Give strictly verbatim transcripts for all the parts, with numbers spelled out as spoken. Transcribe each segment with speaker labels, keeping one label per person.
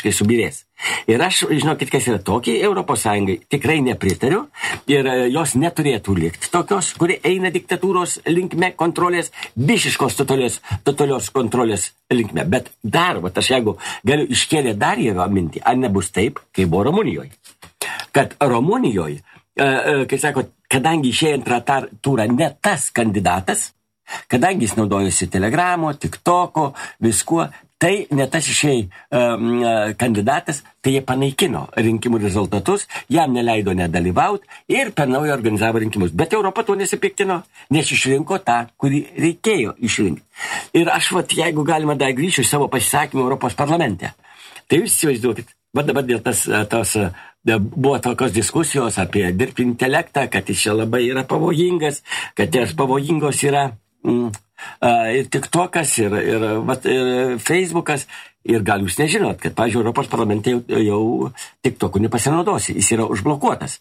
Speaker 1: visiškai subirės. Ir aš, žinokit, kas yra tokiai Europos Sąjungai, tikrai nepritariu ir jos neturėtų likti tokios, kuri eina diktatūros linkme, kontrolės, visiškos totalios, totalios kontrolės linkme. Bet dar, va, aš jeigu galiu iškėlė dar jėgą mintį, ar nebus taip, kaip buvo Rumunijoje. Kad Rumunijoje, kaip sako, kadangi išėjo antrą turą ne tas kandidatas, kadangi jis naudojosi Telegramo, TikToko, viskuo, tai ne tas išėjai um, kandidatas, tai jie panaikino rinkimų rezultatus, jam neleido nedalyvauti ir per naują organizavo rinkimus. Bet Europa tuo nesipiktino, nes išrinko tą, kurį reikėjo išrinkti. Ir aš, vat, jeigu galima, dar grįšiu savo pasisakymą Europos parlamente, tai jūs įsivaizduokit, va dabar dėl tas, tos, buvo tokios diskusijos apie dirbtinį intelektą, kad jis čia labai yra pavojingas, kad jas pavojingos yra mm, ir TikTokas, ir, ir, vat, ir Facebookas, ir gal jūs nežinot, kad, pavyzdžiui, Europos parlamente jau, jau TikTokų nepasinaudosi, jis yra užblokuotas,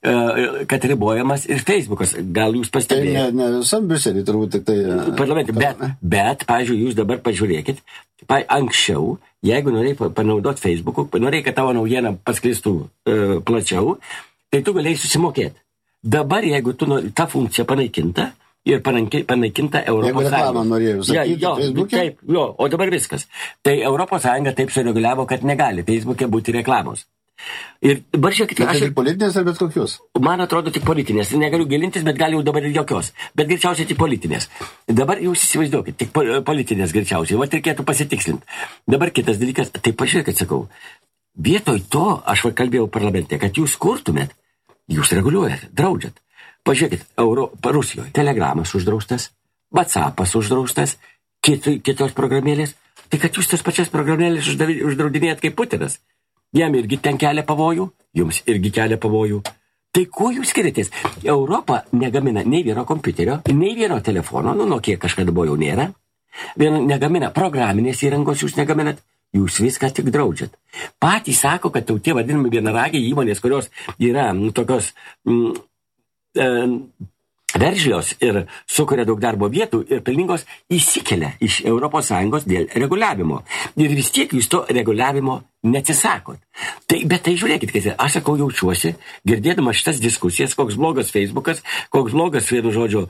Speaker 1: kad ribojamas ir Facebookas, gal jūs pastebėjote.
Speaker 2: Tai ne, ne visam Briuselį turbūt tik tai...
Speaker 1: Parlamente, bet, bet, pavyzdžiui, jūs dabar pažiūrėkit, anksčiau, jeigu norėjai panaudoti Facebook'u, norėjai, kad tavo naujiena pasklistų e, plačiau, tai tu galėjai susimokėti. Dabar, jeigu tu nori, ta funkcija panaikinta, ir panaikinta Europos Sąjunga. Jeigu reklamą norėjau sakyti, ja, Facebook'e? Taip, jo, o dabar viskas. Tai Europos Sąjunga taip sureguliavo, kad negali Facebook'e būti reklamos. Ir dabar žiūrėkit,
Speaker 2: aš... Bet tik politinės ar bet kokios?
Speaker 1: Man atrodo tik politinės. Negaliu gilintis, bet gal jau dabar ir jokios. Bet greičiausiai tik politinės. Dabar jūs įsivaizduokit, tik politinės greičiausiai. Va, reikėtų pasitikslinti. Dabar kitas dalykas, tai pažiūrėkit, sakau, vietoj to, aš va kalbėjau parlamente, kad jūs kurtumėt, jūs reguliuojat, draudžiat. Pažiūrėkit, Euro, Rusijoje Telegramas uždraustas, WhatsAppas uždraustas, kit, kitos programėlės. Tai kad jūs tas pačias programėlės uždraudinėjat kaip Putinas. Jam irgi ten kelia pavojų, jums irgi kelia pavojų. Tai kuo jūs skiriatės? Europa negamina nei vieno kompiuterio, nei vieno telefono, nu, nuo kiek kažkada buvo jau nėra. Vieno negamina programinės įrangos, jūs negaminat, jūs viską tik draudžiat. Patys sako, kad jau tie vadinami vienaragiai įmonės, kurios yra nu, tokios... Mm, veržlios ir sukuria daug darbo vietų ir pelningos įsikelia iš Europos Sąjungos dėl reguliavimo. Ir vis tiek jūs to reguliavimo neatsisakot. Tai, bet tai žiūrėkit, kad aš sakau jaučiuosi, girdėdamas šitas diskusijas, koks blogas Facebookas, koks blogas, vienu žodžiu,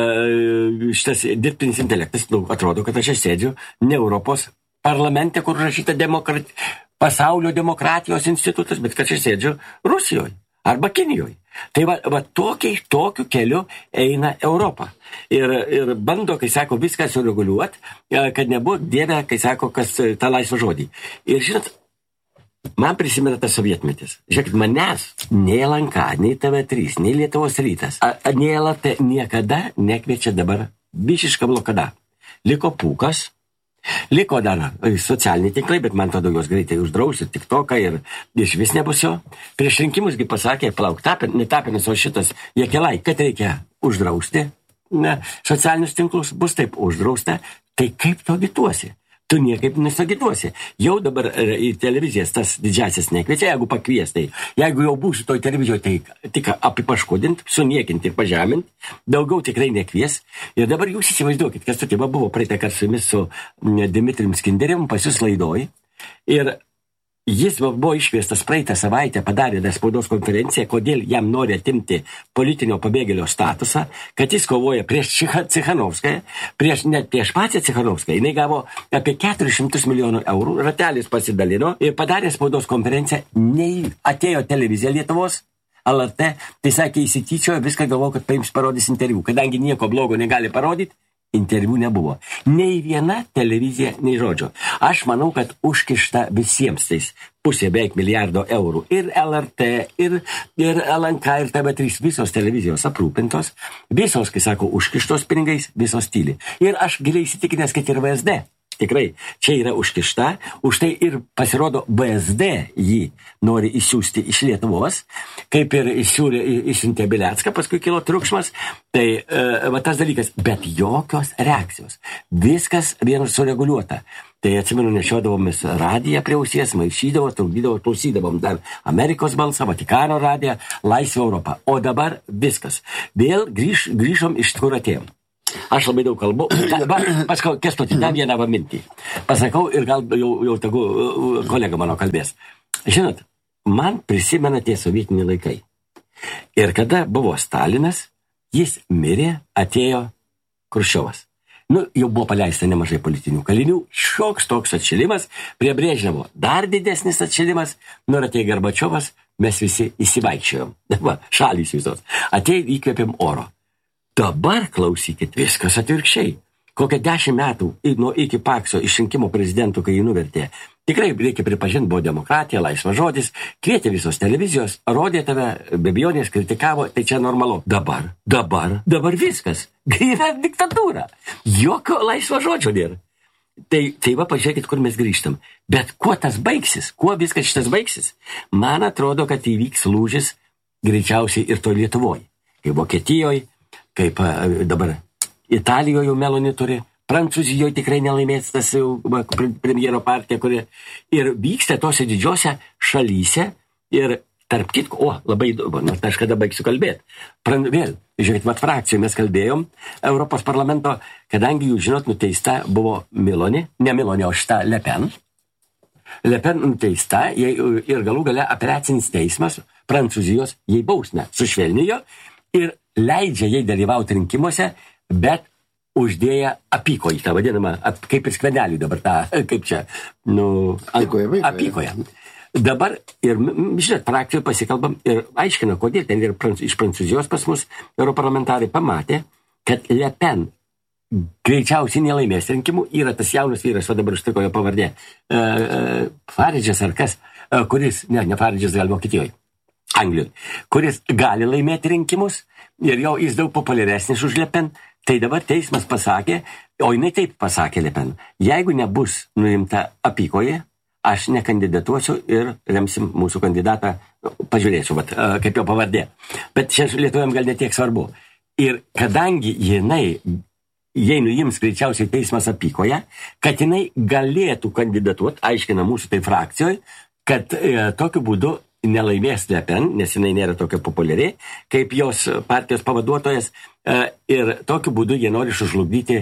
Speaker 1: šitas dirbtinis intelektas, nu, atrodo, kad aš sėdžiu ne Europos parlamente, kur rašyta demokrat... pasaulio demokratijos institutas, bet kad aš sėdžiu Rusijoje arba Kinijoje. Tai va, va tokiai, tokiu keliu eina Europa. Ir, ir bando, kai sako, viską sureguliuoti, kad nebuvo dieve, kai sako, kas tą laisvą žodį. Ir žinot, man prisimena tas sovietmetis. Žiūrėkit, manęs nei L N K, nei T V trys, nei Lietuvos rytas, a, a, nei L R T niekada nekviečia dabar visiška blokada. Liko Pūkas, liko dar socialiniai tinklai, bet man tada juos greitai uždrausi, TikToką ir iš vis nebus jo. Prieš rinkimusgi pasakė, plauk, tapin, netapinas, o šitas Jekelai, kad reikia uždrausti ne, socialinius tinklus, bus taip uždrausta, tai kaip to agituosi? Tu niekaip nesagituosi. Jau dabar į televizijas tas didžiasis nekviečia, jeigu pakviestai. Jeigu jau būsiu toj televizijoje, tai tik apipaškodint, suniekinti ir pažeminti, daugiau tikrai nekvies. Ir dabar jūs įsivaizduokit, kas tokia buvo praeitą kartą su jumis su Dimitrijum Skinderium pas jūs laidoj. Ir jis buvo iškviestas praeitą savaitę, padarė spaudos konferenciją, kodėl jam nori atimti politinio pabėgėlio statusą, kad jis kovoja prieš Cichanovskają, prieš, net prieš pačią Cichanovskają. Jis gavo apie keturis šimtus milijonų eurų, ratelis pasidalino ir padarė spaudos konferenciją, nei atėjo televizija Lietuvos, L R T, tai sakė, įsityčiojo, viską galvojo, kad paims parodys interviu. Kadangi nieko blogo negali parodyti, interviu nebuvo. Nei viena televizija, nei žodžio. Aš manau, kad užkišta visiems tais pusė beveik milijardo eurų. Ir L R T, ir, ir L N K, ir T V trys, visos televizijos aprūpintos, visos, kai sako, užkištos pinigais, visos tyli. Ir aš giliai įsitikinęs, kad ir V S D. Tikrai, čia yra užkišta, už tai ir pasirodo V S D jį nori išsiųsti iš Lietuvos, kaip ir išsiūlė, išsiuntė Bilecką, paskui kilo triukšmas, tai e, va tas dalykas, bet jokios reakcijos, viskas vienas sureguliuota. Tai atsimenu, nešiodavomis radiją prie ausies, maišydavo, trukdydavo, klausydavom dar Amerikos balsą, Vatikano radiją, Laisvę Europą. O dabar viskas. Vėl grįž, grįžom iš kur atėjom. Aš labai daug kalbu. Dabar, pasakau, Kęstuti, dar vieną mintį. Pasakau ir gal jau, jau tagu kolega mano kalbės. Žinot, man prisimena tie sovietiniai laikai. Ir kada buvo Stalinas, jis mirė, atėjo Kruščiovas. Nu, jau buvo paleista nemažai politinių kalinių, šioks toks atšilimas, prie Brežnevo dar didesnis atšilimas, nu ir atėjo Gorbačiovas, mes visi įsivaikščiojom. Va, šalys visos. Atėjo įkvėpėm oro. Dabar, klausykit, viskas atvirkščiai. Kokią dešimt metų nuo iki Pakso išrinkimo prezidentų, kai jį nuvertė. Tikrai reikia pripažinti, buvo demokratija, laisvas žodis, kvietė visos televizijos, rodė tave, be abejonės, kritikavo, tai čia normalu. Dabar, dabar, dabar viskas. Yra diktatūra. Jokio laisvo žodžio nėra. Tai, tai va, pažiūrėkit, kur mes grįžtam. Bet kuo tas baigsis? Kuo viskas šitas baigsis? Man atrodo, kad įvyks lūžis greičiausiai ir to Lietuvoje. Kaip Vokietijoje, kaip dabar Italijoje jau Meloni turi, Prancūzijoje tikrai nelaimės tas jau premjero partija, kuri ir vyksta tose didžiose šalyse ir tarp kitko, o, labai įdomu, nors aš kada baigsiu kalbėti. Pran, vėl, žiūrėkit, mat frakcijų mes kalbėjom, Europos parlamento, kadangi jūs žinot, nuteista buvo Meloni, ne Meloni, o šita Le Pen. Le Pen nuteista ir galų gale apeliacinis teismas Prancūzijos jai bausmę sušvelnijo ir leidžia jai dalyvauti rinkimuose, bet uždėję apykoje, tą vadinamą, ap, kaip ir skvenelį dabar, tą, kaip čia, nu,
Speaker 2: apykoje.
Speaker 1: apykoje. Dabar ir, žinot, frakcijoje pasikalbam ir aiškina, kodėl ten ir iš Prancūzijos pas mus europarlamentarai pamatė, kad Le Pen greičiausiai nelaimės rinkimų, yra tas jaunas vyras, o dabar užtiko jo pavardė, uh, uh, Faridžas ar kas, uh, kuris, ne, ne Faridžas, gal Vokietijoje, Anglijoje, kuris gali laimėti rinkimus ir jau jis daug populiaresnis už Le Pen. Tai dabar teismas pasakė, o jinai taip pasakė Le Pen, jeigu nebus nuimta apykoje, aš nekandidatuosiu ir remsim mūsų kandidatą, pažiūrėsiu, vat, kaip jo pavardė. Bet čia lietuviam gal netiek svarbu. Ir kadangi jinai, jei nuims greičiausiai teismas apykoje, kad jinai galėtų kandidatuoti, aiškina mūsų tai frakcijoje, kad e, tokiu būdu nelaimės Le Pen, nes jinai nėra tokia populiari, kaip jos partijos pavaduotojas, ir tokiu būdu jie nori sužlugdyti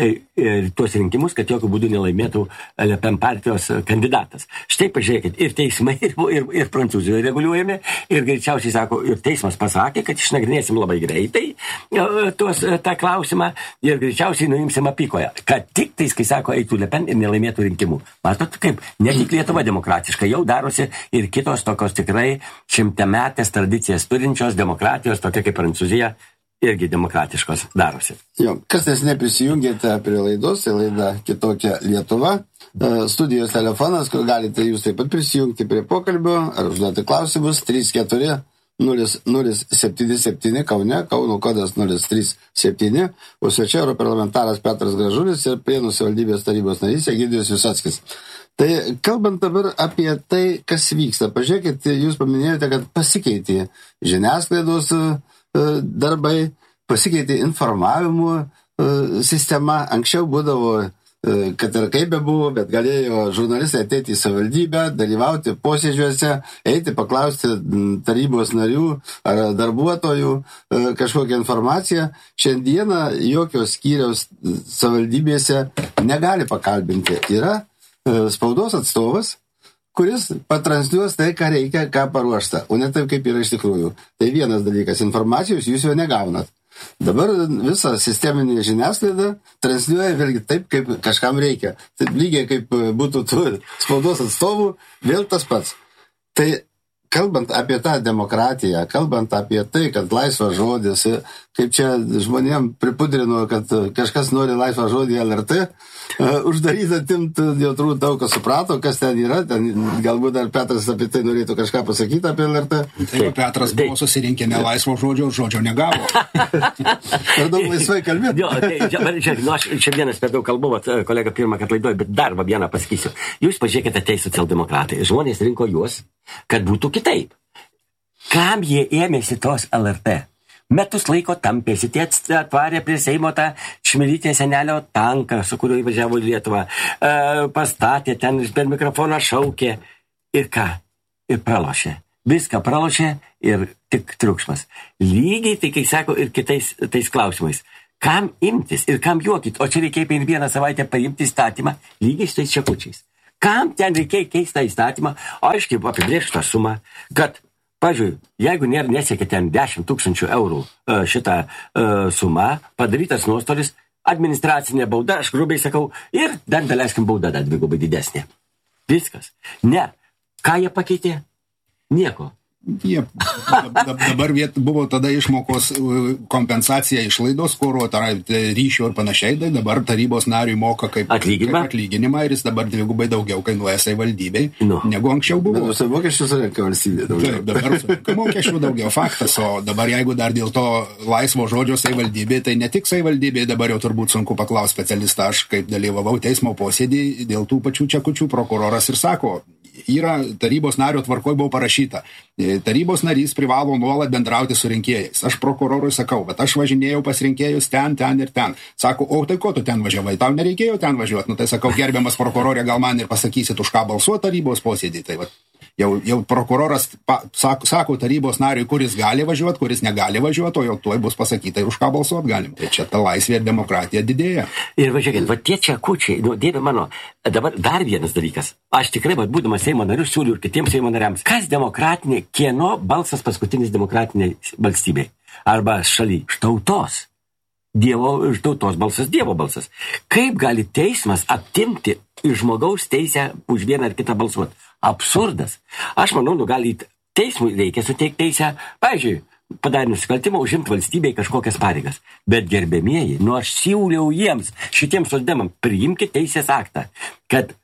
Speaker 1: tuos rinkimus, kad jokių būdų nelaimėtų Le Pen partijos kandidatas. Štai pažiūrėkit, ir teismai, ir, ir, ir Prancūzijoje reguliuojami, ir greičiausiai sako, ir teismas pasakė, kad išnagrinėsim labai greitai tuos, tą klausimą, ir greičiausiai nuimsim apykoje, kad tik tais, kai sako, eitų Le Pen ir nelaimėtų rinkimų. Matot, kaip, ne tik Lietuva demokratiška, jau darosi ir kitos tokios tikrai šimtametės tradicijas turinčios demokratijos, tokia kaip Prancūzija, irgi demokratiškos darosi.
Speaker 2: Jo, kas nes neprisijungėte prie laidos, tai laida Kitokia Lietuva. Studijos telefonas, kur galite jūs taip pat prisijungti prie pokalbio ar užduoti klausimus trys keturi nulis nulis septyni septyni Kaune, Kauno kodas nulis trys septyni, o svečia europarlamentaras Petras Gražulis ir Prienų savivaldybės tarybos narys Egidijus Visockis. Tai kalbant dabar apie tai, kas vyksta, pažiūrėkit, jūs paminėjote, kad pasikeitė žiniasklaidos darbai, pasikeitė informavimo sistema. Anksčiau būdavo, kad ir kaip be buvo, bet galėjo žurnalistai ateiti į savivaldybę, dalyvauti posėdžiuose, eiti paklausti tarybos narių ar darbuotojų kažkokią informaciją. Šiandieną jokios skyriaus savivaldybėse negali pakalbinti. Yra spaudos atstovas, kuris patransliuos tai, ką reikia, ką paruošta, o ne taip, kaip yra iš tikrųjų. Tai vienas dalykas, informacijos jūs jo negaunat. Dabar visa sisteminė žiniasklaida transliuoja vėlgi taip, kaip kažkam reikia. Taip lygiai kaip būtų tų spaudos atstovų, vėl tas pats. Tai kalbant apie tą demokratiją, kalbant apie tai, kad laisvas žodis, kaip čia žmonėm pripudrino, kad kažkas nori laisvą žodį L R T, uh, uždarytą timt, jau turbūt daug kas suprato, kas ten yra, ten galbūt dar Petras apie tai norėtų kažką pasakyti apie L R T.
Speaker 3: Taip, Petras buvo susirinkę ne laisvo žodžio, žodžio negavo.
Speaker 2: Per daug laisvai kalbėti.
Speaker 1: Jo, tai, čia, nu, aš čia vienas per daug kalbu, vat, kolega pirmą kartą laidoju, bet dar va vieną pasakysiu. Jūs pažiūrėkite, ateis socialdemokratai. Žmonės rinko juos, kad būtų kitaip. Kam jie ėmėsi tos L R T? Metus laiko tampėsi, tie atvarė prie Seimo tą Čmilytės senelio tanką, su kuriuo įvažiavo į Lietuvą, e, pastatė ten, per mikrofoną šaukė ir ką? Ir pralošė. Viską pralošė ir tik triukšmas. Lygiai tai, kai sako, ir kitais tais klausimais. kam imtis ir kam juokit, o čia reikėjo per vieną savaitę paimti įstatymą lygiai su tais čekučiais. Kam ten reikėjo keistą įstatymą, aiškiai apibrėžtą sumą, kad, pavyzdžiui, jeigu nėra nesiekia ten dešimt tūkstančių eurų šitą uh, sumą, padarytas nuostolis, administracinė bauda, aš grubiai sakau, ir dar daleiskim bauda dar dvigubai didesnė. Viskas. Ne. Ką jie pakeitė? Nieko.
Speaker 3: Jie, dabar viet, buvo tada išmokos kompensacija išlaidos, kuro, ryšio ir panašiai, tai dabar tarybos nariui moka kaip atlyginimą, kaip atlyginimą ir jis dabar dvigubai daugiau kainuoja savivaldybei, no. negu anksčiau buvo.
Speaker 2: Bet visą mokesčių surenka valstybė daugiau.
Speaker 3: Taip, dabar surenka mokesčių daugiau, faktas, o dabar jeigu dar dėl to laisvo žodžio savivaldybė, tai ne tik savivaldybė, dabar jau turbūt sunku paklausti specialistą, aš kaip dalyvavau teismo posėdį, dėl tų pačių čekučių prokuroras ir sako, yra tarybos nario tvarkoj buvo parašyta. Tarybos narys privalo nuolat bendrauti su rinkėjais. Aš prokurorui sakau, bet aš važinėjau pas rinkėjus ten, ten ir ten. Sako, o tai ko tu ten važiavai? Tau nereikėjo ten važiuoti. Nu tai sakau, gerbiamas prokurorė, gal man ir pasakysit, už ką balsuoti tarybos posėdį. Tai va, jau, jau prokuroras pa, sako, sako tarybos nariui, kuris gali važiuoti, kuris negali važiuoti, o jau tuoj bus pasakyta, už ką balsuoti galim. Tai čia ta laisvė ir demokratija didėja.
Speaker 1: Ir važiuokit, va tie čekučiai, nu, dieve mano, dabar dar vienas dalykas. Aš tikrai, bet būdamas Seimo nariu, siūliu ir kitiems Seimo nariams. Kas demokratinė, kieno balsas paskutinis demokratinė valstybė? Arba šaly, tautos. Dievo, tautos balsas, Dievo balsas. Kaip gali teismas atimti iš žmogaus teisę už vieną ar kitą balsuoti? Absurdas. Aš manau, nu gali teismui reikia suteikti teisę, pavyzdžiui, padarė nusikaltimą, užimti valstybėje kažkokias pareigas. Bet gerbėmieji, nu aš siūliau jiems, šitiems socdemam, priimkite teisės aktą, kad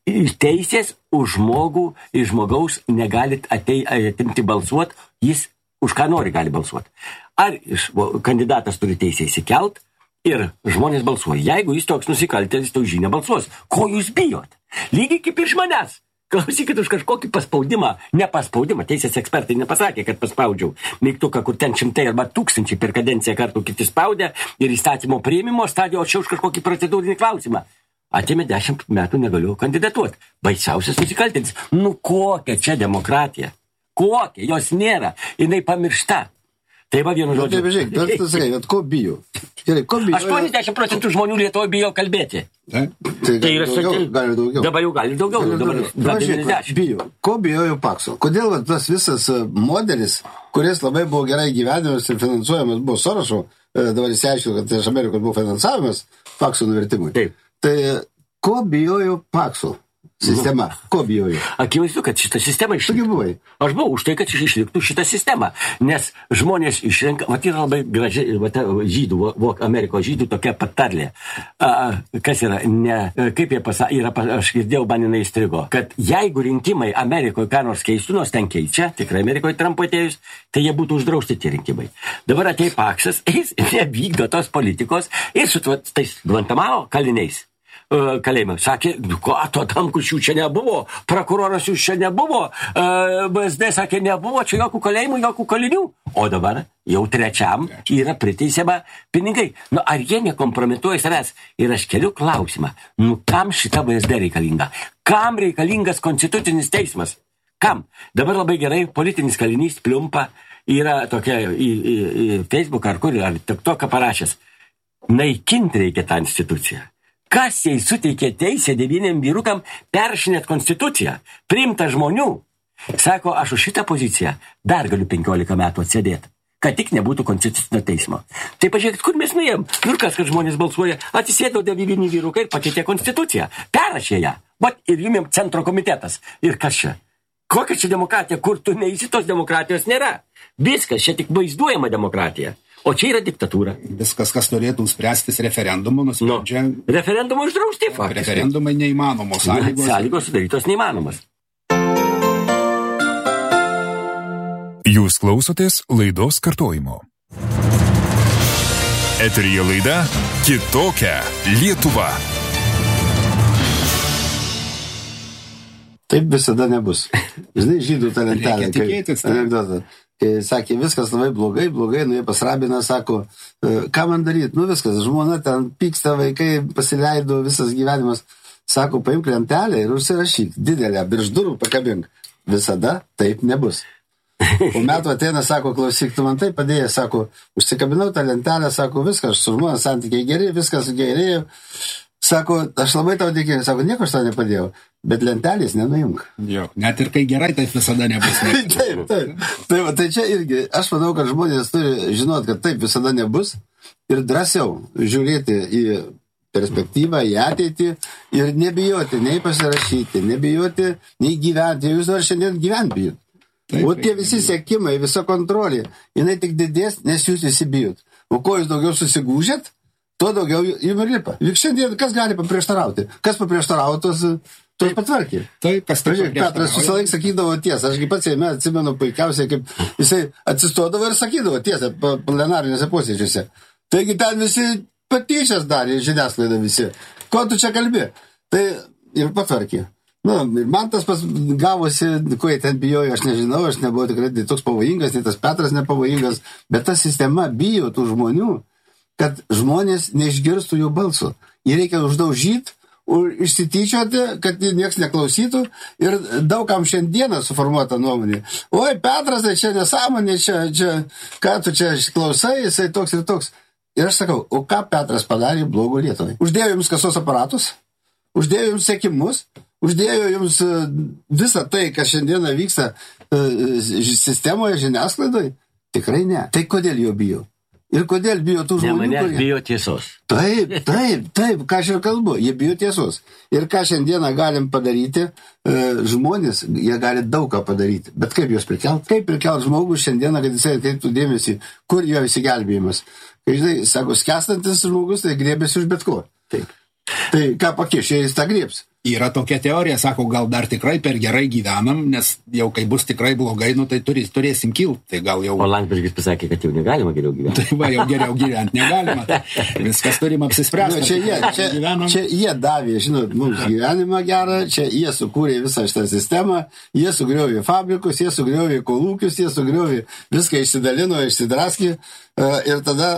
Speaker 1: teisės už žmogų, iš žmogaus negalit atei, atimti balsuoti, jis už ką nori gali balsuoti. Ar iš, kandidatas turi teisę įsikelt ir žmonės balsuoja. Jeigu jis toks nusikaltėlis, tai už jį nebalsuos. Ko jūs bijot? Lygiai kaip iš manęs. Klausykit už kažkokį paspaudimą, nepaspaudimą. Teisės ekspertai nepasakė, kad paspaudžiau mygtuką, kur ten šimtai arba tūkstančiai per kadenciją kartų kiti spaudė ir įstatymo priėmimo stadijo, o čia už kažkokį procedūrinį klausimą. Atėmė dešimt metų negaliu kandidatuoti. Baisiausias nusikaltėlis. Nu kokia čia demokratija? Kokia? Jos nėra. Jinai pamiršta. Tai va vienu žodžiu.
Speaker 2: Taip, žiūrėk, bet tu sakai, bet ko bijo? Gerai, ko bijo?
Speaker 1: aštuoniasdešimt procentų žmonių Lietuvoje bijo kalbėti.
Speaker 2: Tai, tai gali, daugiau, gali daugiau.
Speaker 1: Dabar jau gali daugiau. Gali dabar
Speaker 2: daugiau. Žiūrėk, bijo. Ko bijojo Pakso? Kodėl va, tas visas modelis, kuris labai buvo gerai gyvenimas ir finansuojamas, buvo Sorošo, dabar jis aiškino, kad iš Amerikos buvo finansavimas Pakso nuvertimui.
Speaker 1: Taip.
Speaker 2: Tai ko bijojo Pakso? Sistema. Ko bijojo?
Speaker 1: Akivaizdu, kad šitą sistemą išliktų. Aš buvau už tai, kad išliktų šitą sistemą. Nes žmonės išrenka, vat yra labai graži, vat žydų, vok, Amerikos žydų tokia patarlė. A, kas yra, ne, kaip jie pasakė, yra, aš girdėjau, man jinai įstrigo, kad jeigu rinkimai Amerikoje ką nors keistų, nors ten keičia, tikrai Amerikoje Trumpo atėjus, tai jie būtų uždrausti tie rinkimai. Dabar atėjo Paksas, jis nevykdo tos politikos ir su tais Guantanamo kaliniais. Kalėjimą. Sakė, ko, to Tamkus jų čia nebuvo, prokuroras jų čia nebuvo, B S D sakė, nebuvo čia jokių kalėjimų, jokių kalinių. O dabar jau trečiam yra priteisiama pinigai. Nu, ar jie nekompromituoja savęs? Ir aš keliu klausimą, nu, kam šita B S D reikalinga? Kam reikalingas konstitucinis teismas? Kam? Dabar labai gerai politinis kalinys Pliumpa yra tokia į, į, į Facebook ar kur, ar TikToką parašęs. Naikinti reikia tą instituciją. Kas jai suteikė teisę devyniam vyrukam peršinėt konstituciją, priimta žmonių. Sako, aš už šitą poziciją dar galiu penkiolika metų atsėdėti, kad tik nebūtų konstitucinio teismo. Tai pažiūrėkit, kur mes nuėjom. Ir kas, kad žmonės balsuoja, atsisėdo devyni vyrukai ir pakeitė konstituciją. Perrašė ją. Vat ir jumėm centro komitetas. Ir kas čia? Kokia čia demokratija, kur tu neįsi, tos demokratijos nėra. Viskas, čia tik vaizduojama demokratija. O čia yra diktatūra.
Speaker 3: Viskas, kas norėtų spręstis referendumu, nusprendžia...
Speaker 1: Nu, referendumu uždrausti, faktiškai.
Speaker 3: Referendumai neįmanomos. Sąlygos,
Speaker 1: sąlygos sudarytos neįmanomas.
Speaker 4: Jūs klausotės laidos kartojimo. Eteryje laida Kitokia Lietuva.
Speaker 2: Taip visada nebus. Žinai, žydų talentelė.
Speaker 3: Reikia tikėtis.
Speaker 2: Anekdotą. Sakė, viskas labai blogai, blogai, nu jie pas rabiną, sako, ką man daryti, nu viskas, žmona ten pyksta, vaikai pasileido, visas gyvenimas, sako, paimk lentelę ir užsirašyk, didelę, virš durų pakabink. Visada taip nebus. Po metų ateina, sako, klausyk, tu man tai padėjai, sako, užsikabinau tą lentelę, sako, viskas, su žmonės santykiai geri, viskas gerėjo. Sako, aš labai tau dėkingas, sako, nieko aš tau nepadėjau, bet lentelės nenuimk.
Speaker 3: Jo, net ir kai gerai, taip visada nebus.
Speaker 2: taip, taip. Tai, tai čia irgi, aš manau, kad žmonės turi žinot, kad taip visada nebus ir drąsiau žiūrėti į perspektyvą, į ateitį ir nebijoti, nei pasirašyti, nebijoti, nei gyventi. Jūs dar šiandien gyvent bijot. Taip, o tie visi sekimai, visa kontrolė, jinai tik didės, nes jūs visi bijot. O ko jūs daugiau susigūžėt, tuo daugiau jums ir lipa. Juk šiandien kas gali paprieštarauti? Kas paprieštaravo, tos, tos patvarkė.
Speaker 3: Taip, kas taip.
Speaker 2: Petras visą laiką sakydavo tiesą. Aš kaip pats jame atsimenu puikiausiai, kaip jisai atsistodavo ir sakydavo tiesą plenarinėse posėdžiuose. Taigi ten visi patyčias darė, žiniasklaida visi. Ko tu čia kalbi? Tai ir patvarkė. Nu, man tas pas gavosi, ko jie ten bijojo, aš nežinau, aš nebuvau tikrai toks pavojingas, nei tas Petras nepavojingas, bet ta sistema bijo tų žmonių, kad žmonės neišgirstų jų balsų. Jį reikia uždaužyti, išsityčioti, kad nieks neklausytų ir daugam šiandieną suformuota nuomonė. Oi, Petras, tai čia nesąmonė, čia, čia, ką tu čia klausai, jisai toks ir toks. Ir aš sakau, o ką Petras padarė blogo Lietuvai? Uždėjo jums kasos aparatus, uždėjo jums sekimus, uždėjo jums visą tai, kas šiandieną vyksta sistemoje, žiniasklaidoje? Tikrai ne. Tai kodėl jo bijo? Ir kodėl bijo tų žmonių,
Speaker 1: ne,
Speaker 2: kurie...
Speaker 1: bijo tiesos.
Speaker 2: Taip, taip, taip, ką aš ir kalbu, jie bijo tiesos. Ir ką šiandieną galim padaryti, e, žmonės, jie gali daug ką padaryti. Bet kaip juos prikelt? Kaip prikelt žmogų šiandieną, kad jisai atkreiptų dėmesį, kur jo įsigelbėjimas? Kai, žinai, sako, skęstantis žmogus, tai griebėsi už bet ko. Taip. Tai ką pakiš, jis tą griebs.
Speaker 3: Yra tokia teorija, sako, gal dar tikrai per gerai gyvenam, nes jau kai bus tikrai blogai, nu tai turės, turėsim kilt. Tai gal jau...
Speaker 1: O Landsbergis pasakė, kad jau negalima geriau gyventi.
Speaker 3: Tai va, jau geriau gyventi negalima. Tai viskas turim apsispręsti.
Speaker 2: Nu, čia, jie, čia, čia jie davė, žinot, mums gyvenimą gerą, čia jie sukūrė visą šitą sistemą, jie sugriovė fabrikus, jie sugriovė kolūkius, jie sugriovė viską, išsidalino, išsidraskė ir tada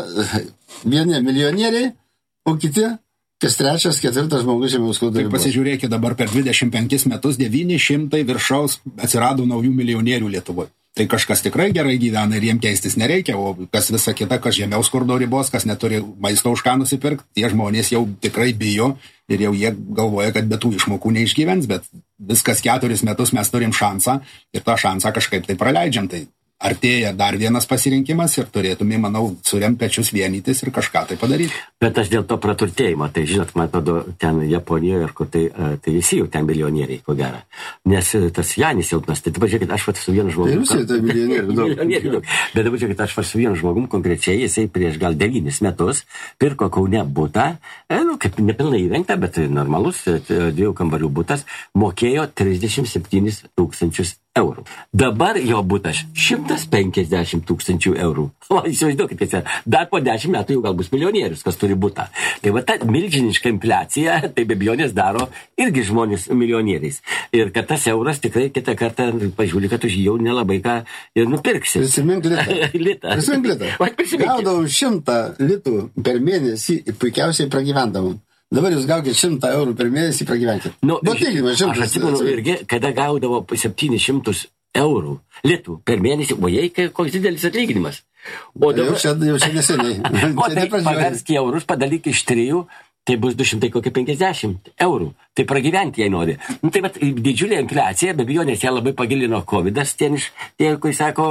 Speaker 2: vieni milijonieriai, o kiti... Kas trečias, ketvirtas žmogus žemiaus skurdo ribos.
Speaker 3: Tai pasižiūrėkit, dabar per dvidešimt penkis metus devyni šimtai viršaus atsirado naujų milijonierių Lietuvoje. Tai kažkas tikrai gerai gyvena ir jiem keistis nereikia, o kas visa kita, kas žemiaus skurdo ribos, kas neturi maisto už ką nusipirkti, tie žmonės jau tikrai bijo ir jau jie galvoja, kad be tų išmokų neišgyvens, bet viskas keturis metus mes turim šansą ir tą šansą kažkaip tai praleidžiam. Tai artėja dar vienas pasirinkimas ir turėtume, manau, surem pečius vienytis ir kažką tai padaryti.
Speaker 1: Bet aš dėl to praturtėjimo, tai žinot, man atrodo, ten Japonijoje ir kur tai, tai visi jau ten milijonieriai, ko gera. Nes tas Janis silpnas, tai dabar žiūrėkit, aš vat su vienu žmogum...
Speaker 2: Tai visi tai milijonieriai, daug.
Speaker 1: Bet dabar žiūrėkit, aš vat su vienu žmogum konkrečiai, jisai prieš gal devynis metus pirko Kaune butą, nu, kaip nepilnai įrengta, bet normalus dviejų kambarių butas, mokėjo trisdešimt septynis tūkstančius eurų. Dabar jo butas šimtas penkiasdešimt tūkstančių eurų. O, įsivaizduokit, kad dar po dešimt metų jau gal bus milijonierius, kas turi butą. Tai va ta milžiniška infliacija, tai be abejonės daro irgi žmonės milijonieriais. Ir kad tas euras tikrai kitą kartą pažiūrė, kad už jį jau nelabai ką ir nupirksi.
Speaker 2: Prisimink litą.
Speaker 1: litą.
Speaker 2: Prisimink litą. Gaudavom šimtą litų per mėnesį, puikiausiai pragyvendavom. Dabar jūs gaukit šimtą eurų per mėnesį pragyvenkit.
Speaker 1: Nu,
Speaker 2: Batigimą,
Speaker 1: aš atsimenu irgi, kada gaudavo septynis šimtus eurų litų per mėnesį, o jei koks didelis atlyginimas. O dabar...
Speaker 2: Jau čia, jau čia neseniai.
Speaker 1: O tai paversk eurus, padalyk iš trijų, tai bus du šimtai penkiasdešimt eurų. Tai pragyventi jei nori. Nu, tai bet didžiulė infliacija, be abejonės ją labai pagilino kovidas, ten iš, tie, kai sako,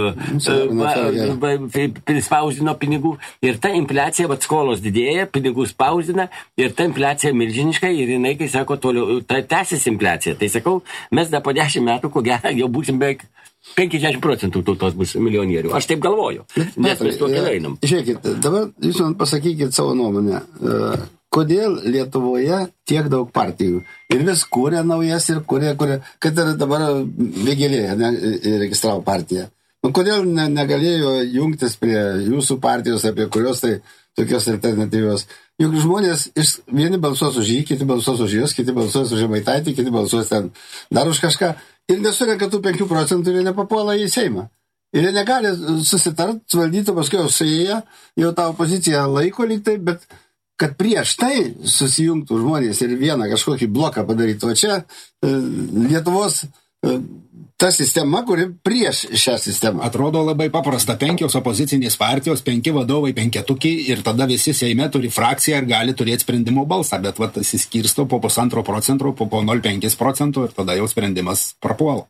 Speaker 1: prispausdino pinigų. Ir ta infliacija, vat skolos didėja, pinigų spausdina, ir ta infliacija milžiniška, ir jinai, kai sako, toliau, ta tęsis infliacija. Tai sakau, mes dar po dešimt metų, ko gero, jau būsim beveik penkiasdešimt procentų tautos bus milijonierių. Aš taip galvoju, nes mes tuo keliu einam.
Speaker 2: Žiūrėkit, dabar jūs man pasakykit savo nuomonę. Kodėl Lietuvoje tiek daug partijų? Ir vis kūrė naujas ir kūrė, kūrė, kad ir dabar Vėgėlė ne, registravo partiją. Nu, kodėl ne, negalėjo jungtis prie jūsų partijos, apie kurios tai tokios alternatyvios? Juk žmonės, iš, vieni balsuos už jį, kiti balsuos už jūs, kiti balsuos už Žemaitaitį, kiti balsuos ten dar už kažką. Ir nesurenka tų penkių procentų ir nepapuola į Seimą. Ir jie negali susitart, suvaldyti, paskui jau suėję, jau tą opoziciją laiko lyg tai, bet kad prieš tai susijungtų žmonės ir vieną kažkokį bloką padarytų. O čia Lietuvos ta sistema, kuri prieš šią sistemą.
Speaker 3: Atrodo labai paprasta. Penkios opozicinės partijos, penki vadovai, penketukiai ir tada visi Seime turi frakciją ir gali turėti sprendimo balsą, bet va, tas įskirsto po pusantro procento, po po nol penki procento ir tada jau sprendimas prapuola.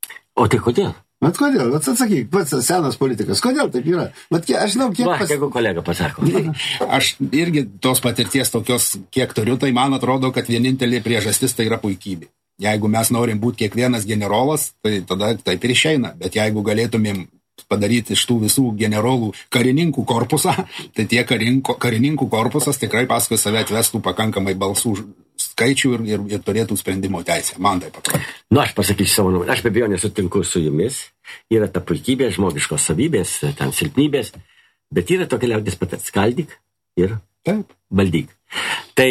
Speaker 1: O tai kodėl?
Speaker 2: Bet kodėl? Vat atsakyk, pats senas politikas. Kodėl taip yra? Bet aš žinau, kiek...
Speaker 1: Va,
Speaker 2: pas...
Speaker 1: jeigu kolega pasako.
Speaker 3: Aš irgi tos patirties tokios, kiek turiu, tai man atrodo, kad vienintelė priežastis tai yra puikybė. Jeigu mes norim būti kiekvienas generolas, tai tada taip ir išeina. Bet jeigu galėtumėm padaryti iš tų visų generolų karininkų korpusą, tai tie karinko, karininkų korpusas tikrai paskui save atvestų pakankamai balsų skaičių ir, ir, ir turėtų sprendimo teisę. Man taip atrodo.
Speaker 1: Nu, aš pasakysiu savo nuomonę. Aš be abejo nesutinku su jumis. Yra ta puikybė, žmogiškos savybės, ten silpnybės, bet yra tokia liaudės patartis: skaldyk ir
Speaker 3: Taip.
Speaker 1: valdyk. Tai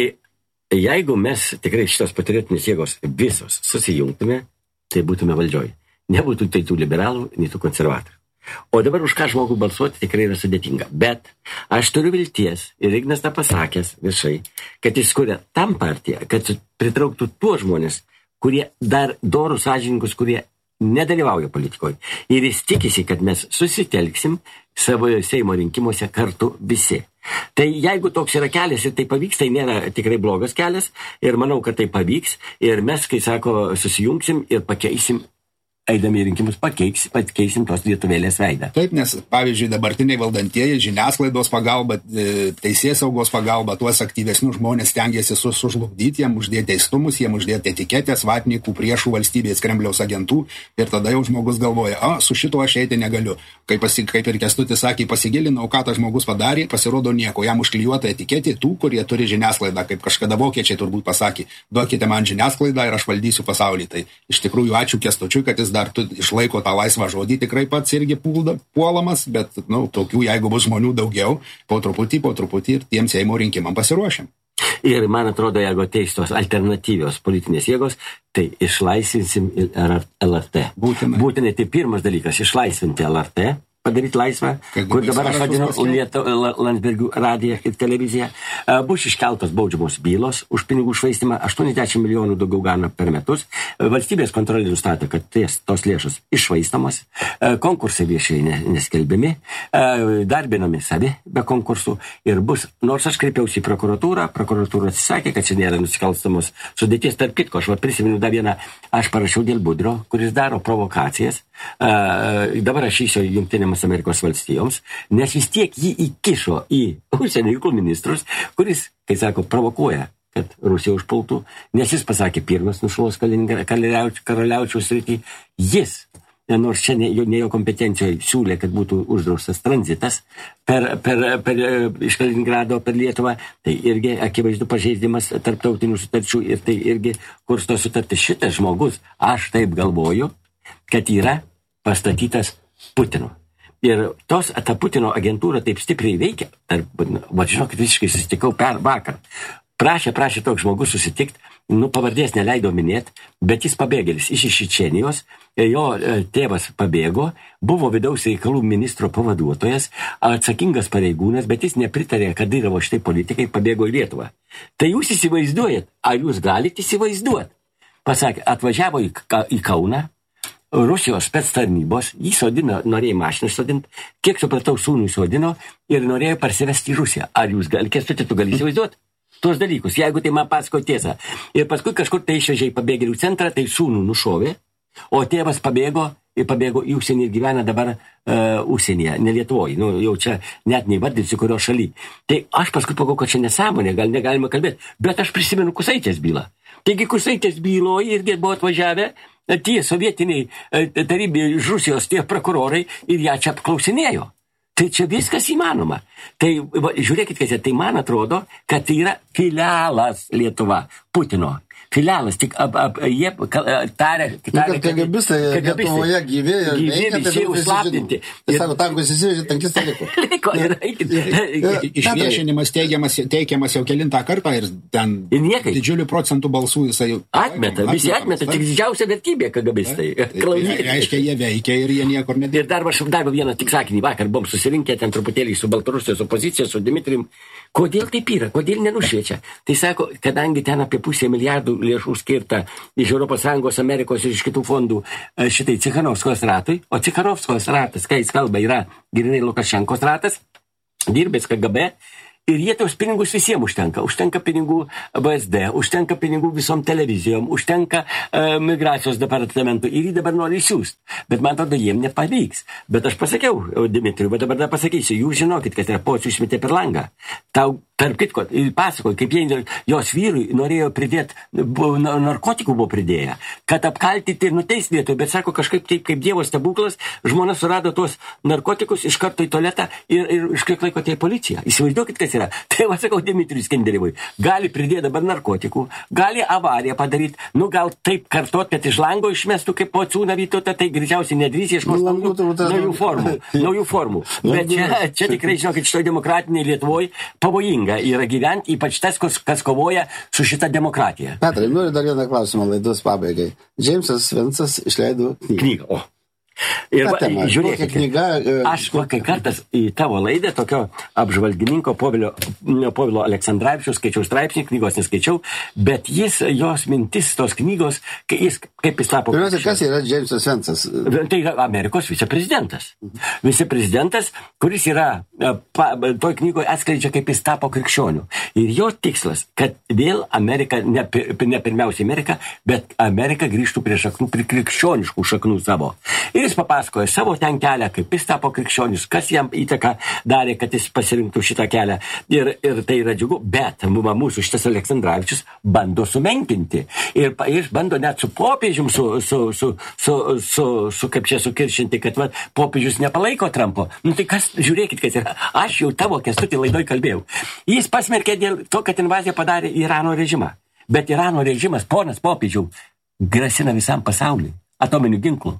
Speaker 1: jeigu mes tikrai šitos patriotinės jėgos visos susijungtume, tai būtume valdžioj. Nebūtų tai tų liberalų, nei tų konservatorių. O dabar už ką žmogų balsuoti tikrai yra sudėtinga. Bet aš turiu vilties, ir Ignas tą pasakęs viešai, kad jis kuria tam partiją, kad pritrauktų tuos žmonės, kurie dar dorų sąžininkus, kurie nedalyvauja politikoje. Ir jis tikisi, kad mes susitelksim savo Seimo rinkimuose kartu visi. Tai jeigu toks yra kelias ir tai pavyks, tai nėra tikrai blogas kelias ir manau, kad tai pavyks ir mes, kai sako, susijungsim ir pakeisim, eidami į rinkimus pakeiks, pakeisim tos lietuvėlės veidą.
Speaker 3: Taip, nes, pavyzdžiui, dabartiniai valdantieji žiniasklaidos pagalba, teisės saugos pagalba, tuos aktyvesnius žmonės stengiasi sužlugdyti, jiem uždėti teistumus, jiem uždėti etiketės, vatnikų, priešų valstybės, Kremliaus agentų ir tada jau žmogus galvoja, a, su šito aš eiti negaliu. Kaip, pasi, kaip ir Kęstutis sakė, pasigilinau, ką tas žmogus padarė, pasirodo nieko, jam užklijuota etiketė tų, kurie turi žiniasklaidą, kaip kažkada vokiečiai turbūt pasakė, duokite man žiniasklaidą ir aš valdysiu pasaulį. Tai iš tikrųjų ačiū Kęstučiui, kad jis dar tu išlaiko tą laisvą žodį, tikrai pats irgi pulda, puolamas, bet, nu, tokių, jeigu bus žmonių daugiau, po truputį, po truputį ir tiem Seimo rinkimam pasiruošiam.
Speaker 1: Ir man atrodo, jeigu ateis tos alternatyvios politinės jėgos, tai išlaisvinsim L R T.
Speaker 3: Būtinai.
Speaker 1: Būtinai tai pirmas dalykas, išlaisvinti L R T, padaryti laisvą, kur dabar aš vadinu Lietu, Landsbergių radiją kaip televiziją. Bus iškeltos baudžiamos bylos už pinigų švaistimą, aštuoniasdešimt milijonų daugiau gauna per metus. Valstybės kontrolė nustatė, kad ties, tos lėšos iššvaistamos, konkursai viešiai neskelbiami, darbinami savi be konkursų ir bus, nors aš kreipiausi į prokuratūrą, prokuratūra atsisakė, kad čia nėra nusikalstamos sudėties. Tarp kitko, aš va prisimenu dar vieną, aš parašiau dėl Budrio, kuris daro provokacijas. Dabar aš išėjau Jungtinėms Amerikos valstijoms, nes vis tiek jį įkišo į užsienio reikalų ministrus, kuris, kai sako, provokuoja, kad Rusija užpultų, nes jis pasakė pirmas nušalos karaliaučiaus srity. Jis, nors čia ne, ne jo kompetencijoje siūlė, kad būtų uždraustas tranzitas per, per, per, iš Kaliningrado per Lietuvą, tai irgi akivaizdu pažeidimas tarptautinių sutarčių ir tai irgi kursto sutartis. Šitas žmogus, aš taip galvoju, kad yra pastatytas Putino. Ir tos, ta Putino agentūra taip stipriai veikia. Tarp, va, žinokit, visiškai susitikau per vakar. Prašė, prašė toks žmogus susitikti, nu, pavardės neleido minėti, bet jis pabėgėlis iš Čečėnijos, jo tėvas pabėgo, buvo vidaus reikalų ministro pavaduotojas, atsakingas pareigūnas, bet jis nepritarė, kad yra šitai politikai, pabėgo į Lietuvą. Tai jūs įsivaizduojat, ar jūs galite įsivaizduoti? Pasakė, atvažiavo į, į Kauną, Rusijos spec tarnybos, jį sodino, norėjo mašiną sodinti, kiek supratau, sūnų sodino ir norėjo parsivesti į Rusiją. Ar jūs galite, tu gali įsivaizduoti tuos dalykus, jeigu tai man pasako tiesą. Ir paskui kažkur tai išvežė į pabėgėlių centrą, tai sūnų nušovė, o tėvas pabėgo ir pabėgo į užsienį ir gyvena dabar uh, užsienyje, ne Lietuvoje. Nu, jau čia net neįvardinsiu, kurio šaly. Tai aš paskui pagalvojau, kad čia nesąmonė, gal negalima kalbėti, bet aš prisimenu Kusaitės bylą. Taigi Kusaitės byloje irgi buvo atvažiavę tie sovietiniai tarybė iš Rusijos tie prokurorai ir ją čia apklausinėjo. Tai čia viskas įmanoma. Tai va, žiūrėkit, kad tai man atrodo, kad tai yra filialas Lietuva, Putino. Filialas, tik ap, ap, jie tarė,
Speaker 2: tarė KGBistai Lietuvoje gyvi ir veikia, tai
Speaker 1: užslaptinti.
Speaker 2: Tai sako, tankus įsivežė, tankis tai liko.
Speaker 1: Liko ir eikit.
Speaker 3: Išviešinimas teigiamas, teikiamas jau kelintą kartą ir ten didžiulių procentų balsų jisai
Speaker 1: atmeta, visi atmeta, tik didžiausia vertybė KGBistai.
Speaker 3: Reiškia, jie veikia ir jie niekur nedėlė.
Speaker 1: Ir dar aš dar vieną tik sakinį, vakar buvom susirinkę ten truputėlį su Baltarusijos opozicija, su Dimitrijum. Kodėl taip yra? Kodėl nenušviečia? Tai sako, kadangi ten apie pusę milijardų lėšų skirta iš Europos Sąjungos, Amerikos ir iš kitų fondų šitai Cikhanovskos ratui, o Cikhanovskos ratas, kai jis kalba, yra grinai Lukašenkos ratas, dirbęs K G B, ir jie tos pinigus visiems užtenka. Užtenka pinigų B S D, užtenka pinigų visom televizijom, užtenka uh, migracijos departamentų ir jį dabar nori išsiųsti. Bet man atrodo, jiem nepavyks. Bet aš pasakiau, Dimitriui, bet dabar dar pasakysiu, jūs žinokit, kad yra pocių išmetė per langą. Tau, tarp kitko, ir pasakoju, kaip jie, jos vyrui norėjo pridėti, narkotikų buvo pridėję, kad apkaltyti ir nuteisti vietoj, bet sako kažkaip taip, kaip Dievo stebuklas, žmona surado tuos narkotikus iš karto į tualetą ir, ir iš kiek laiko tai policija. Įsivaizduokit, kas yra. Tai va sakau Dimitriui Skenderevui, gali pridėti dabar narkotikų, gali avariją padaryti, nu gal taip kartot, kad iš lango išmestų kaip pociūną Vytautą, tai greičiausiai nedrys ieškos naujų formų. Naujų formų. Bet čia, čia tikrai, žinokit, šitoj demokratinėje Lietuvoje pavojinga yra gyventi, ypač tas, kas kovoja su šita demokratija.
Speaker 2: Petrai, noriu dar vieną klausimą laidos pabaigai. Džeimsas Vencas išleido knygą.
Speaker 1: Knygą, o. Ir va, žiūrėkite,
Speaker 2: knyga,
Speaker 1: aš va, kai kartas į tavo laidą tokio apžvalgininko Povilo, Povilo Aleksandravičiaus skaičiau straipsnį, knygos neskaičiau, bet jis, jos mintis, tos knygos, kai jis, kaip jis tapo...
Speaker 2: Pirmiausia, kas yra Džeimsas Vencas?
Speaker 1: Tai yra Amerikos viceprezidentas. Viceprezidentas, kuris yra, pa, toj knygoje atskleidžia, kaip jis tapo krikščioniu. Ir jo tikslas, kad vėl Amerika, ne, ne pirmiausia Amerika, bet Amerika grįžtų prie šaknų, prie krikščioniškų šaknų savo. Ir jis papasakoja savo ten kelią, kaip jis tapo krikščionis, kas jam įtaką darė, kad jis pasirinktų šitą kelią. Ir, ir tai yra džiugu, bet mūsų šitas Aleksandravičius bando sumenkinti. Ir jis bando net su popiežium, su, su, su, su, su, su kaip čia sukiršinti, kad va, popiežius nepalaiko Trumpo. Nu tai kas, žiūrėkit, kas yra. Aš jau tavo Kęstutį laidoj kalbėjau. Jis pasmerkė dėl to, kad invaziją padarė Irano režimą. Bet Irano režimas, ponas popiežių, grasina visam pasauliui atominių ginklų.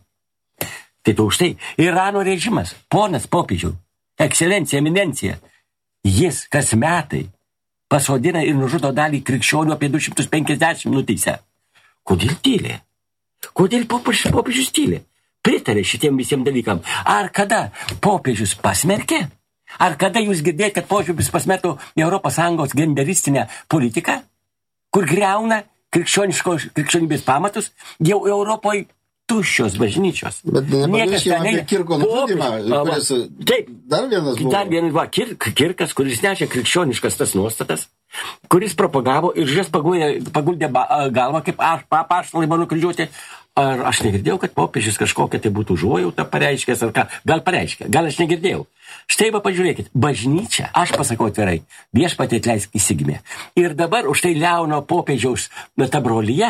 Speaker 1: Tai to už tai Irano režimas, ponas popiežių, ekscelencija, eminencija, jis kas metai pasodina ir nužudo dalį krikščionių apie du šimtus penkiasdešimt nuteisę. Kodėl tylė? Kodėl popiežius, popiežius tylė? Pritarė šitiem visiems dalykam. Ar kada popiežius pasmerkė? Ar kada jūs girdėjote, kad popiežius pasmerktų Europos Sąjungos genderistinę politiką, kur griauna krikščionybės pamatus, jau Europoje tuščios bažnyčios.
Speaker 2: Bet nepamirškime apie Kirko nužudymą, kuris
Speaker 1: taip,
Speaker 2: dar vienas buvo.
Speaker 1: Dar vienas va, Kirk, Kirkas, kuris nešė krikščioniškas tas nuostatas, kuris propagavo ir žies paguldė galvą, kaip apaštalai buvo nukryžiuoti. Ar aš negirdėjau, kad popiežius kažkokią tai būtų užuojautą pareiškęs, ar ką? Gal pareiškė, gal aš negirdėjau. Štai va pažiūrėkit, bažnyčia, aš pasakau atvirai, viešpatie atleisk įsigimė. Ir dabar už tai Leono popiežiaus ta brolyje,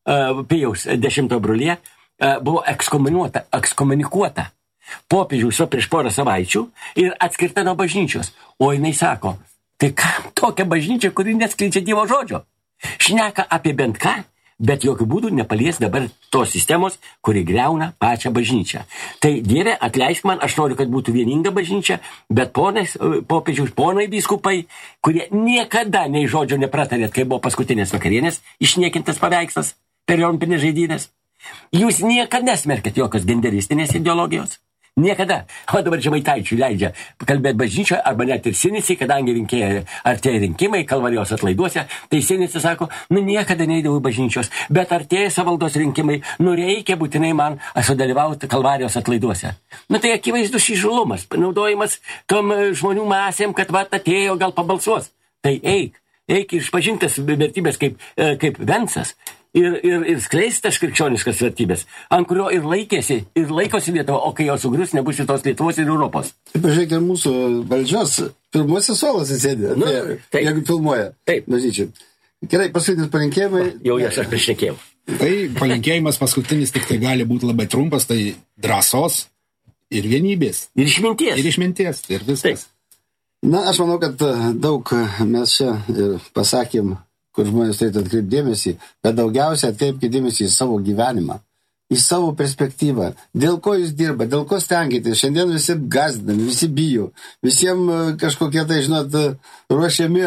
Speaker 1: Pijaus dešimto brolyje, buvo ekskomunikuota, ekskomunikuota popiežiaus prieš porą savaičių ir atskirta nuo bažnyčios. O jinai sako, tai kam tokia bažnyčia, kuri neskleidžia Dievo žodžio? Šneka apie bent ką, bet jokių būdų nepalies dabar tos sistemos, kuri griauna pačią bažnyčią. Tai Dieve, atleisk man, aš noriu, kad būtų vieninga bažnyčia, bet ponais, popiežiaus, ponai vyskupai, kurie niekada nei žodžio nepratarėt, kai buvo paskutinės vakarienės, išniekintas paveikslas per olimpinės žaidynės. Jūs niekada nesmerkėt jokios genderistinės ideologijos. Niekada. O dabar Žemaitaičiui leidžia kalbėti bažnyčioje, arba net ir Sinicai, kadangi rinkėjai artėja rinkimai Kalvarijos atlaiduose, tai Sinicai sako, nu niekada neįdavau bažnyčios, bet artėja savaldos rinkimai, nu reikia būtinai man sudalyvauti Kalvarijos atlaiduose. Nu tai akivaizdus įžulumas, panaudojimas tom žmonių masėm, kad va atėjo, gal pabalsuos. Tai eik, eik išpažintas vertybės kaip, kaip Vencas. Ir, ir, ir skleistas krikščioniškas vertybės, ant kurio ir laikėsi, ir laikosi Lietuva, o kai jo sugrius, nebus šitos Lietuvos ir Europos.
Speaker 2: Taip, pažiūrėkite, mūsų valdžios pirmuose suolose sėdė, nu, tai, jeigu filmuoja.
Speaker 1: Taip.
Speaker 2: Bažnyčiai. Gerai, paskutinis palinkėjimai.
Speaker 1: Jau jas aš prišnekėjau.
Speaker 3: Tai palinkėjimas paskutinis tik tai gali būti labai trumpas, tai drąsos ir vienybės.
Speaker 1: Ir išminties.
Speaker 3: Ir išminties, ir viskas.
Speaker 1: Taip.
Speaker 2: Na, aš manau, kad daug mes čia ir pasakėm, kur žmonės turėtų atkreipti dėmesį, bet daugiausiai atkreipkite dėmesį į savo gyvenimą, į savo perspektyvą. Dėl ko jūs dirba, dėl ko stengiatės. Šiandien visi gazdami, visi bijo, visiems kažkokie tai, žinot, ruošiami,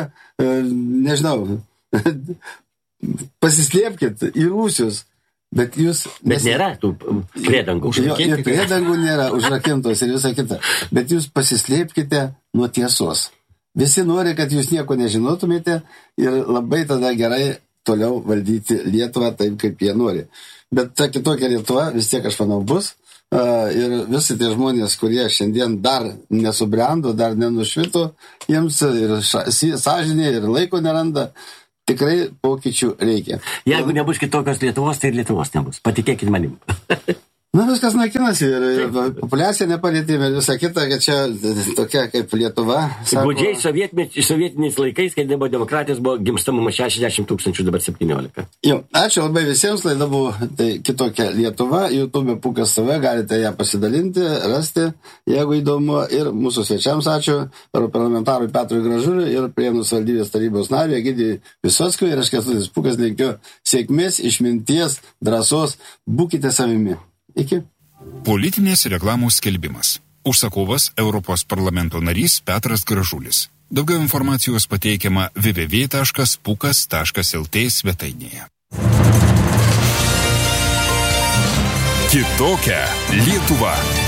Speaker 2: nežinau, pasislėpkit į rūsius, bet jūs...
Speaker 1: Bet nes... nėra tų priedangų.
Speaker 2: Jo, ir priedangų nėra, užrakintos ir visa kita. Bet jūs pasislėpkite nuo tiesos. Visi nori, kad jūs nieko nežinotumėte ir labai tada gerai toliau valdyti Lietuvą taip, kaip jie nori. Bet ta kitokia Lietuva vis tiek, aš manau, bus. Ir visi tie žmonės, kurie šiandien dar nesubrendo, dar nenušvito, jiems ir sąžinė, ir laiko neranda, tikrai pokyčių reikia.
Speaker 1: Jeigu nebus kitokios Lietuvos, tai ir Lietuvos nebus. Patikėkit manim.
Speaker 2: Na, viskas naikinasi ir, ir populiacija nepalėtėme ir visą kitą, kad čia tokia kaip Lietuva. Sako... Gudžiai sovietiniais laikais, kai nebuvo demokratijos, buvo gimstamumas šešiasdešimt tūkstančių, dabar septyniolika. Jo, ačiū labai visiems, laida buvo tai kitokia Lietuva, YouTube Pukas T V, galite ją pasidalinti, rasti, jeigu įdomu. Ir mūsų svečiams ačiū, parlamentarui Petrui Gražuliui ir Prienų savivaldybės tarybos nariui Egidijui Visockui. Ir aš Kęstutis Pukas linkiu sėkmės, išminties, drąsos, būkite savimi. Iki.
Speaker 4: Politinės reklamos skelbimas. Užsakovas Europos parlamento narys Petras Gražulis. Daugiau informacijos pateikiama w w w taškas pukas taškas l t svetainėje. Kitokia Lietuva.